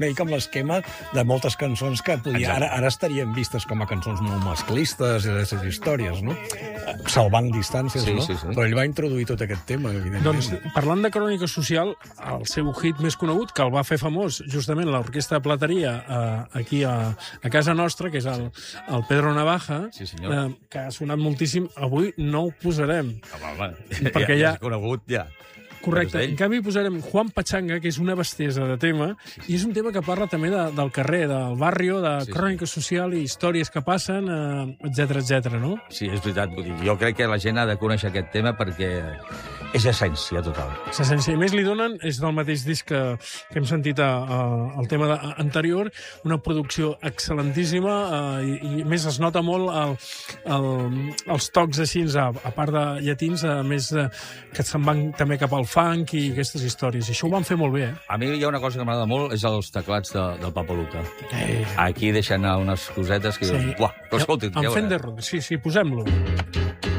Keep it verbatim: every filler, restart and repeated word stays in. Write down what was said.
una mica amb l'esquema de moltes cançons que podia, ara, ara estarien vistes com a cançons molt masclistes i aquestes històries, no? Salvant distàncies, Sí, no? sí, sí. Però ell va introduir tot aquest tema, evidentment. Doncs, parlant de crònica social, el seu hit més conegut, que el va fer famós justament l'Orquestra de Plateria eh, aquí a, a casa nostra, que és el, el Pedro Navaja, Sí, senyor. eh, que ha sonat moltíssim. Avui no ho posarem. Home, home, Perquè ja, ja- ja és conegut, ja. Correcte. Però és En d'ell. canvi, posarem Juan Pachanga, que és una bestiesa de tema, i és un tema que parla també de, del carrer, del barri, de Sí, sí. crònica social i històries que passen, eh, etcètera, etcètera, no? Sí, és veritat. Vull dir, jo crec que la gent ha de conèixer aquest tema perquè és essència total. S'essència. I més li donen, és del mateix disc que, que hem sentit a, a, el tema de, a, anterior, una producció excel·lentíssima eh, i, i a més es nota molt el, el, els tocs així, a, a part de llatins, a més de, que se'n van també cap al funk i aquestes històries. I això ho van fer molt bé, eh? A mi hi ha una cosa que m'agrada molt, és els teclats de, del Papo Luca. Eh, Aquí deixen anar unes cosetes que... Sí. Buah, però escolti, en ja veuràs. Fender, sí, sí, posem-lo.